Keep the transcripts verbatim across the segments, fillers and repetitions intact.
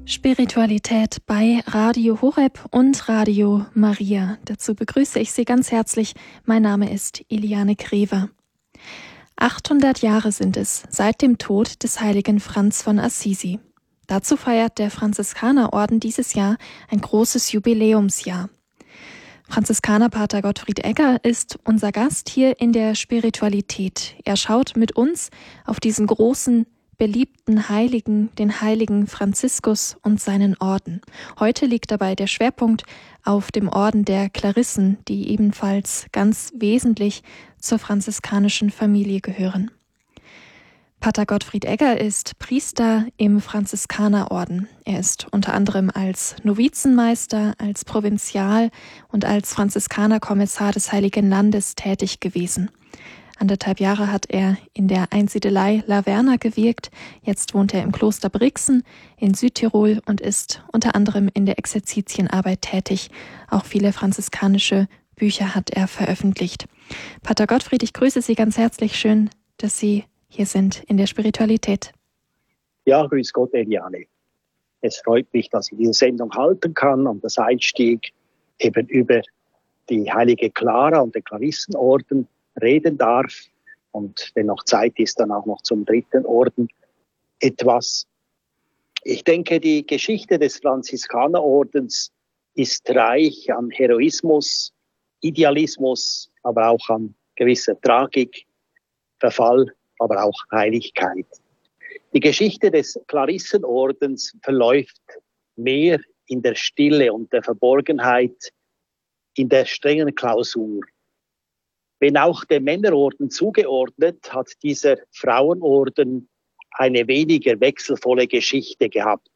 Spiritualität bei Radio Horeb und Radio Maria. Dazu begrüße ich Sie ganz herzlich. Mein Name ist Iliane Grever. achthundert Jahre sind es seit dem Tod des heiligen Franz von Assisi. Dazu feiert der Franziskanerorden dieses Jahr ein großes Jubiläumsjahr. Franziskanerpater Gottfried Egger ist unser Gast hier in der Spiritualität. Er schaut mit uns auf diesen großen, beliebten Heiligen, den heiligen Franziskus und seinen Orden. Heute liegt dabei der Schwerpunkt auf dem Orden der Klarissen, die ebenfalls ganz wesentlich zur franziskanischen Familie gehören. Pater Gottfried Egger ist Priester im Franziskanerorden. Er ist unter anderem als Novizenmeister, als Provinzial und als Franziskanerkommissar des Heiligen Landes tätig gewesen. Anderthalb Jahre hat er in der Einsiedelei Laverna gewirkt. Jetzt wohnt er im Kloster Brixen in Südtirol und ist unter anderem in der Exerzitienarbeit tätig. Auch viele franziskanische Bücher hat er veröffentlicht. Pater Gottfried, ich grüße Sie ganz herzlich. Schön, dass Sie hier sind in der Spiritualität. Ja, grüß Gott, Eliane. Es freut mich, dass ich diese Sendung halten kann und das Einstieg eben über die heilige Clara und den Klarissenorden reden darf und wenn noch Zeit ist, dann auch noch zum dritten Orden etwas. Ich denke, die Geschichte des Franziskanerordens ist reich an Heroismus, Idealismus, aber auch an gewisser Tragik, Verfall, aber auch Heiligkeit. Die Geschichte des Klarissenordens verläuft mehr in der Stille und der Verborgenheit, in der strengen Klausur. Wenn auch dem Männerorden zugeordnet, hat dieser Frauenorden eine weniger wechselvolle Geschichte gehabt.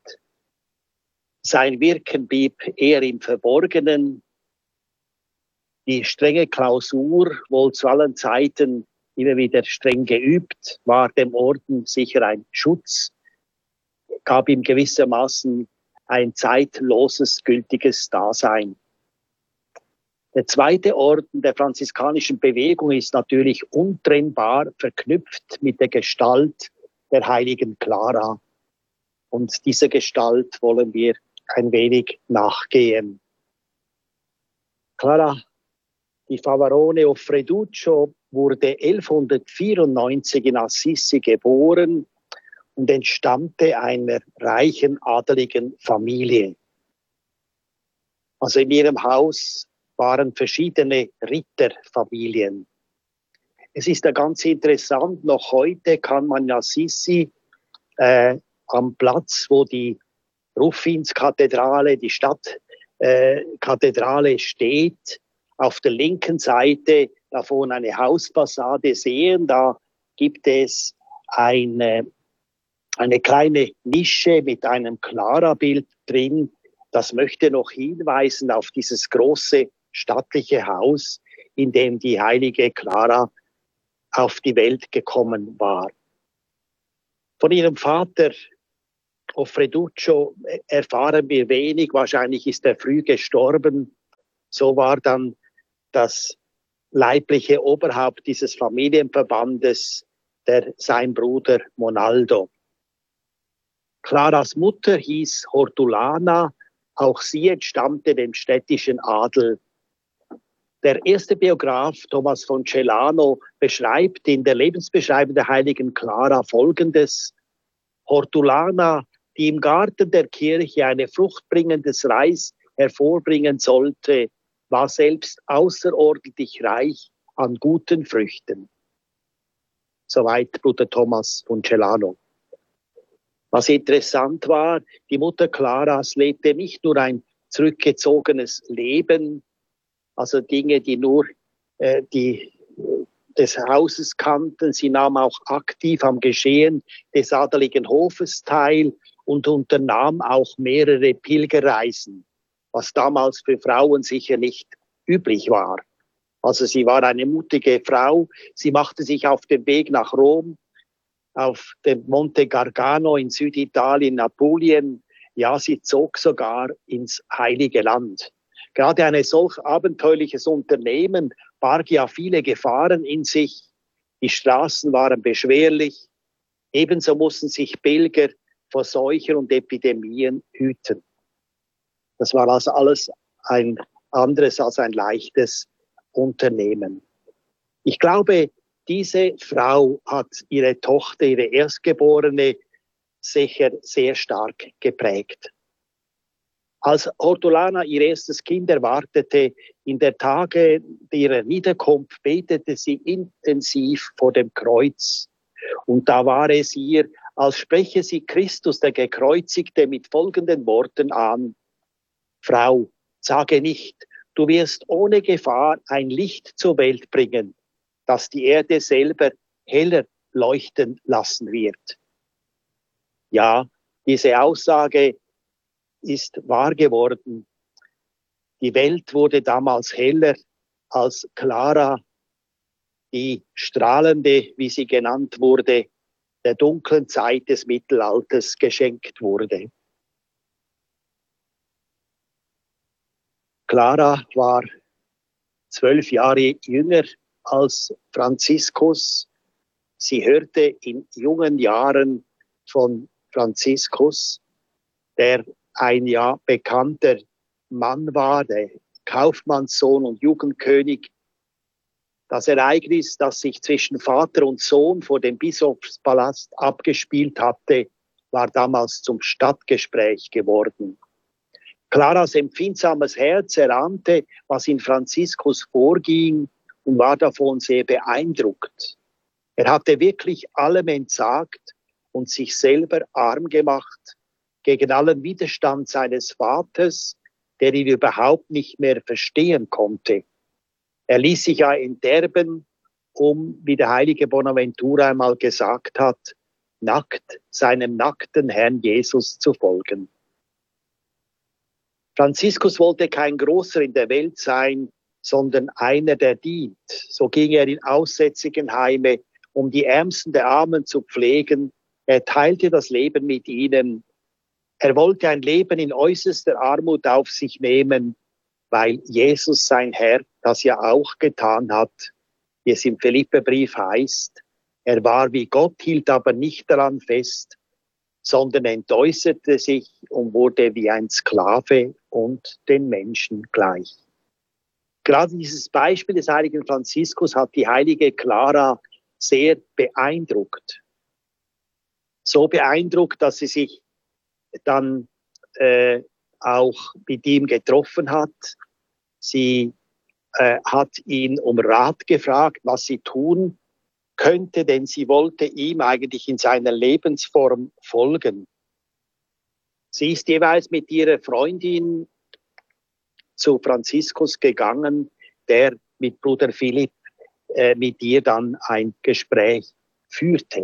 Sein Wirken blieb eher im Verborgenen. Die strenge Klausur, wohl zu allen Zeiten immer wieder streng geübt, war dem Orden sicher ein Schutz, gab ihm gewissermaßen ein zeitloses, gültiges Dasein. Der zweite Orden der franziskanischen Bewegung ist natürlich untrennbar verknüpft mit der Gestalt der heiligen Clara. Und dieser Gestalt wollen wir ein wenig nachgehen. Clara di Favarone o Freduccio wurde elfhundertvierundneunzig in Assisi geboren und entstammte einer reichen adeligen Familie. Also in ihrem Haus waren verschiedene Ritterfamilien. Es ist ja ganz interessant, noch heute kann man in Assisi äh, am Platz, wo die Ruffinskathedrale, die Stadtkathedrale äh, steht, auf der linken Seite davon eine Hausfassade sehen. Da gibt es eine, eine kleine Nische mit einem Clara-Bild drin. Das möchte noch hinweisen auf dieses große stattliche Haus, in dem die heilige Clara auf die Welt gekommen war. Von ihrem Vater Offreduccio erfahren wir wenig. Wahrscheinlich ist er früh gestorben. So war dann das leibliche Oberhaupt dieses Familienverbandes der, sein Bruder Monaldo. Claras Mutter hieß Hortulana. Auch sie entstammte dem städtischen Adel. Der erste Biograf, Thomas von Celano, beschreibt in der Lebensbeschreibung der heiligen Clara Folgendes: Hortulana, die im Garten der Kirche eine fruchtbringendes Reis hervorbringen sollte, war selbst außerordentlich reich an guten Früchten. Soweit Bruder Thomas von Celano. Was interessant war, die Mutter Claras lebte nicht nur ein zurückgezogenes Leben, also Dinge, die nur äh, die des Hauses kannten. Sie nahm auch aktiv am Geschehen des adeligen Hofes teil und unternahm auch mehrere Pilgerreisen, was damals für Frauen sicher nicht üblich war. Also sie war eine mutige Frau. Sie machte sich auf den Weg nach Rom, auf dem Monte Gargano in Süditalien, Apulien. Ja, sie zog sogar ins Heilige Land. Gerade ein solch abenteuerliches Unternehmen barg ja viele Gefahren in sich. Die Straßen waren beschwerlich. Ebenso mussten sich Pilger vor Seuchen und Epidemien hüten. Das war also alles ein anderes als ein leichtes Unternehmen. Ich glaube, diese Frau hat ihre Tochter, ihre Erstgeborene, sicher sehr stark geprägt. Als Hortolana ihr erstes Kind erwartete, in der Tage ihrer Niederkunft betete sie intensiv vor dem Kreuz. Und da war es ihr, als spreche sie Christus, der Gekreuzigte, mit folgenden Worten an: Frau, sage nicht, du wirst ohne Gefahr ein Licht zur Welt bringen, das die Erde selber heller leuchten lassen wird. Ja, diese Aussage ist wahr geworden. Die Welt wurde damals heller, als Clara, die strahlende, wie sie genannt wurde, der dunklen Zeit des Mittelalters geschenkt wurde. Clara war zwölf Jahre jünger als Franziskus. Sie hörte in jungen Jahren von Franziskus, der ein ja bekannter Mann war, der Kaufmannssohn und Jugendkönig. Das Ereignis, das sich zwischen Vater und Sohn vor dem Bischofspalast abgespielt hatte, war damals zum Stadtgespräch geworden. Claras empfindsames Herz erahnte, was in Franziskus vorging, und war davon sehr beeindruckt. Er hatte wirklich allem entsagt und sich selber arm gemacht gegen allen Widerstand seines Vaters, der ihn überhaupt nicht mehr verstehen konnte. Er ließ sich ja enterben, um, wie der heilige Bonaventura einmal gesagt hat, nackt seinem nackten Herrn Jesus zu folgen. Franziskus wollte kein Großer in der Welt sein, sondern einer, der dient. So ging er in Aussätzigenheime, um die Ärmsten der Armen zu pflegen. Er teilte das Leben mit ihnen. Er wollte ein Leben in äußerster Armut auf sich nehmen, weil Jesus, sein Herr, das ja auch getan hat, wie es im Philipperbrief heißt. Er war wie Gott, hielt aber nicht daran fest, sondern entäußerte sich und wurde wie ein Sklave und den Menschen gleich. Gerade dieses Beispiel des heiligen Franziskus hat die heilige Clara sehr beeindruckt. So beeindruckt, dass sie sich dann äh, auch mit ihm getroffen hat. Sie äh, hat ihn um Rat gefragt, was sie tun könnte, denn sie wollte ihm eigentlich in seiner Lebensform folgen. Sie ist jeweils mit ihrer Freundin zu Franziskus gegangen, der mit Bruder Philipp äh, mit ihr dann ein Gespräch führte.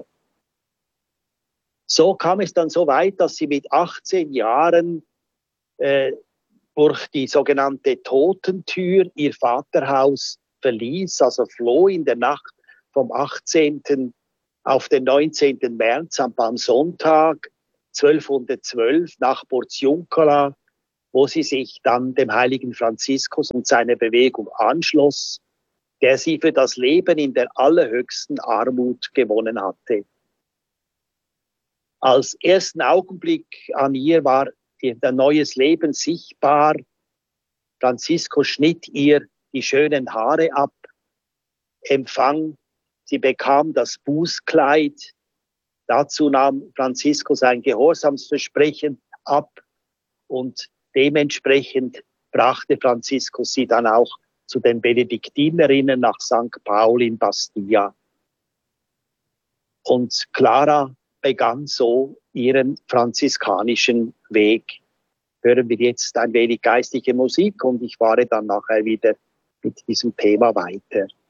So kam es dann so weit, dass sie mit achtzehn Jahren äh, durch die sogenannte Totentür ihr Vaterhaus verließ, also floh in der Nacht vom achtzehnten auf den neunzehnten März am Palmsonntag zwölfhundertzwölf nach Porziuncola, wo sie sich dann dem heiligen Franziskus und seiner Bewegung anschloss, der sie für das Leben in der allerhöchsten Armut gewonnen hatte. Als ersten Augenblick an ihr war ihr neues Leben sichtbar. Franziskus schnitt ihr die schönen Haare ab, empfang, sie bekam das Bußkleid. Dazu nahm Franziskus ein Gehorsamsversprechen ab und dementsprechend brachte Franziskus sie dann auch zu den Benediktinerinnen nach Sankt Paul in Bastia. Und Clara begann so ihren franziskanischen Weg. Hören wir jetzt ein wenig geistliche Musik und ich fahre dann nachher wieder mit diesem Thema weiter.